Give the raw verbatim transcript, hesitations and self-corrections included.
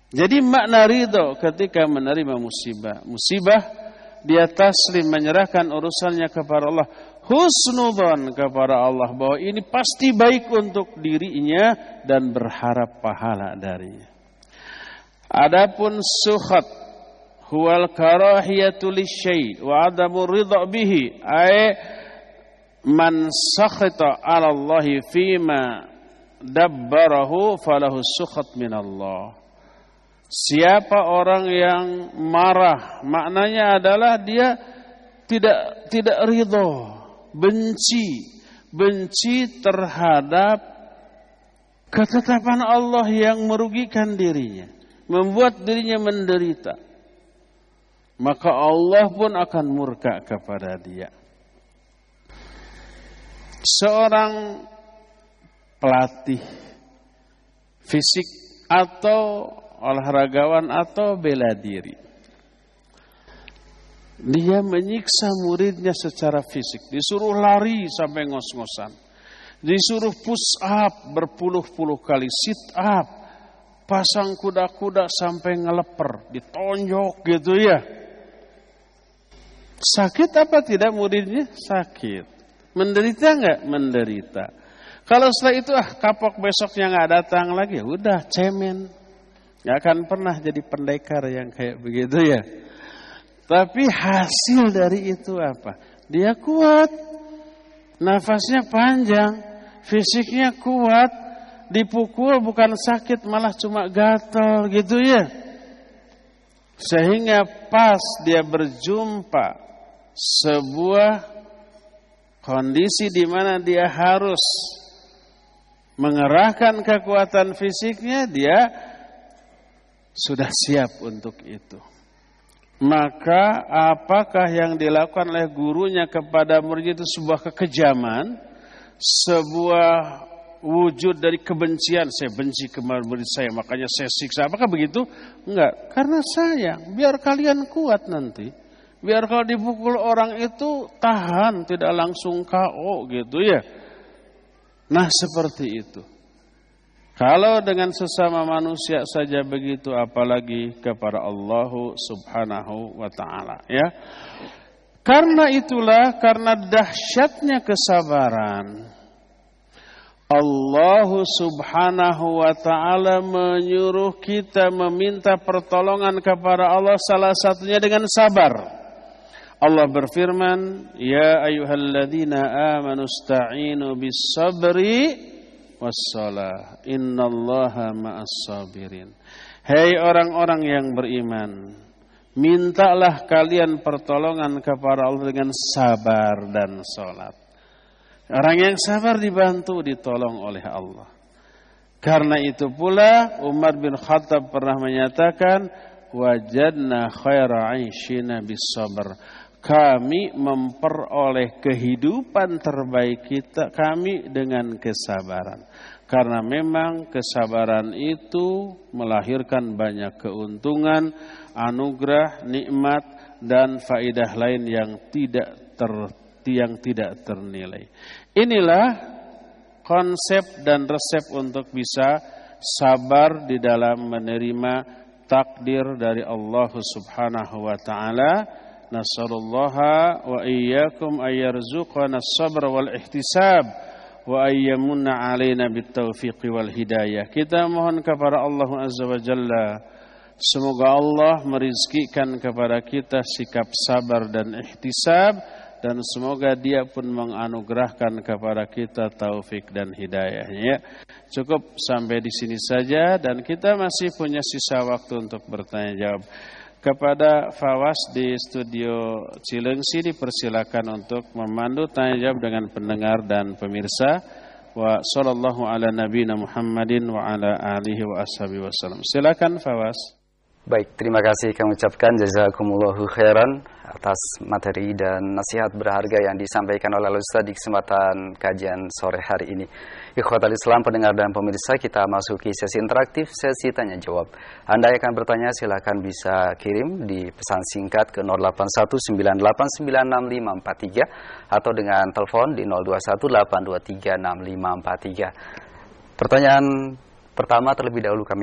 Jadi makna ridho ketika menerima musibah. Musibah dia taslim, menyerahkan urusannya kepada Allah. Husnudzon kepada Allah bahwa ini pasti baik untuk dirinya dan berharap pahala darinya. Adapun sukhat huwal karahiyatu lisyai' wa adamu ridha bihi, ay man sakhata 'ala Allah fima dabbarahu falahu sukhat min Allah. Siapa orang yang marah, maknanya adalah dia tidak tidak ridho, benci, benci terhadap ketetapan Allah yang merugikan dirinya, membuat dirinya menderita. Maka Allah pun akan murka kepada dia. Seorang pelatih fisik atau olahragawan atau bela diri, dia menyiksa muridnya secara fisik, disuruh lari sampai ngos-ngosan, disuruh push up berpuluh-puluh kali, sit up, pasang kuda-kuda sampai ngeleper, ditonjok gitu ya. Sakit apa tidak muridnya? Sakit. Menderita enggak? Menderita. Kalau setelah itu ah kapok besoknya enggak datang lagi, udah cemen. Enggak akan pernah jadi pendekar yang kayak begitu ya. Tapi hasil dari itu apa? Dia kuat. Nafasnya panjang, fisiknya kuat, dipukul bukan sakit malah cuma gatal gitu ya. Sehingga pas dia berjumpa sebuah kondisi di mana dia harus mengerahkan kekuatan fisiknya, dia sudah siap untuk itu. Maka apakah yang dilakukan oleh gurunya kepada murid itu sebuah kekejaman, sebuah wujud dari kebencian, saya benci kepada murid saya makanya saya siksa, apakah begitu? Enggak, karena sayang, biar kalian kuat nanti. Biar kalau dipukul orang itu tahan, tidak langsung K O gitu ya. Nah seperti itu. Kalau dengan sesama manusia saja begitu, apalagi kepada Allah Subhanahu wa ta'ala ya. Karena itulah, karena dahsyatnya kesabaran, Allah Subhanahu wa ta'ala menyuruh kita meminta pertolongan kepada Allah, salah satunya dengan sabar. Allah berfirman, ya ayyuhalladzina amanu ista'inu bis-sabri was-salah, innallaha ma'as-sabirin. Hei orang-orang yang beriman, mintalah kalian pertolongan kepada Allah dengan sabar dan salat. Orang yang sabar dibantu, ditolong oleh Allah. Karena itu pula Umar bin Khattab pernah menyatakan, wajadna khaira 'aishina bis-sabr. Kami memperoleh kehidupan terbaik kita kami dengan kesabaran. Karena memang kesabaran itu melahirkan banyak keuntungan, anugerah, nikmat dan faedah lain yang tidak ter, yang tidak ternilai. Inilah konsep dan resep untuk bisa sabar di dalam menerima takdir dari Allah Subhanahu wa ta'ala. Nasallallahu wa iyyakum ayyarzuqana as-sabra wal ihtisab wa ayyamunna alaina bitaufiqi wal hidayah. Kita mohon kepada Allah Azza wa Jalla, semoga Allah merizkikan kepada kita sikap sabar dan ihtisab, dan semoga Dia pun menganugerahkan kepada kita taufik dan hidayahnya. Cukup sampai di sini saja, dan kita masih punya sisa waktu untuk bertanya jawab. Kepada Fawas di studio Cilengsi dipersilakan untuk memandu tanya jawab dengan pendengar dan pemirsa. Wa sallallahu ala nabiyina Muhammadin wa ala alihi wa ashabihi wasallam. Silakan Fawas. Baik, terima kasih kami ucapkan jazakumullahu khairan atas materi dan nasihat berharga yang disampaikan oleh Ustaz di kesempatan kajian sore hari ini. Ikhwatal Islam, pendengar dan pemirsa, kita masuki sesi interaktif, sesi tanya jawab. Anda yang akan bertanya silakan bisa kirim di pesan singkat ke nol delapan satu sembilan delapan sembilan enam lima empat tiga atau dengan telepon di nol dua satu delapan dua tiga enam lima empat tiga. Pertanyaan pertama terlebih dahulu kami